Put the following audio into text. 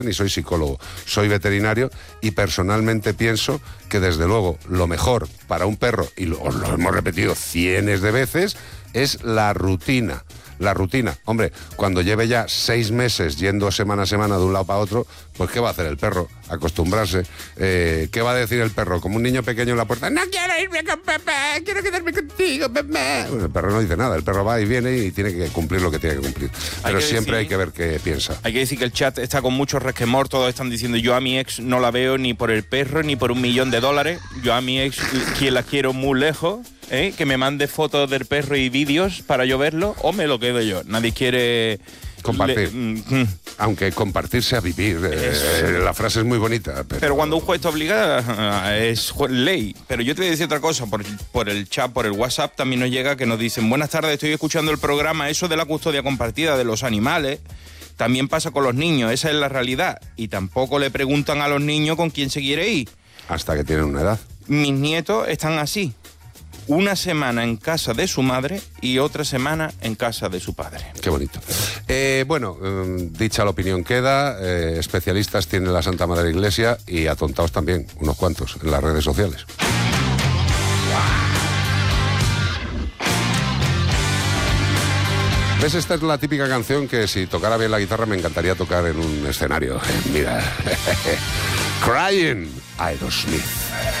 ni soy psicólogo, soy veterinario y personalmente pienso que desde luego lo mejor para un perro, y lo hemos repetido cientos de veces, es la rutina. La rutina. Hombre, cuando lleve ya 6 meses yendo semana a semana de un lado para otro, pues ¿qué va a hacer el perro? Acostumbrarse. ¿Qué va a decir el perro? Como un niño pequeño en la puerta, no quiero irme con papá, quiero quedarme contigo, papá. Bueno, el perro no dice nada, el perro va y viene y tiene que cumplir lo que tiene que cumplir. Pero siempre hay que ver qué piensa. Hay que decir que el chat está con mucho resquemor, todos están diciendo, yo a mi ex no la veo ni por el perro ni por $1.000.000, yo a mi ex quien la quiero muy lejos. Que me mande fotos del perro y vídeos para yo verlo, o me lo quedo yo. Nadie quiere compartir. Aunque compartirse a vivir, la frase es muy bonita. Pero cuando un juez te obliga, es ley. Pero yo te voy a decir otra cosa, por el chat, por el WhatsApp, también nos llega que nos dicen, buenas tardes, estoy escuchando el programa, eso de la custodia compartida de los animales, también pasa con los niños, esa es la realidad. Y tampoco le preguntan a los niños con quién se quiere ir. Hasta que tienen una edad. Mis nietos están así. Una semana en casa de su madre y otra semana en casa de su padre. Qué bonito. Bueno, dicha la opinión queda, especialistas tiene la Santa Madre Iglesia y atontados también, unos cuantos, en las redes sociales. ¿Ves? Esta es la típica canción que si tocara bien la guitarra me encantaría tocar en un escenario. Mira. Crying, Aerosmith.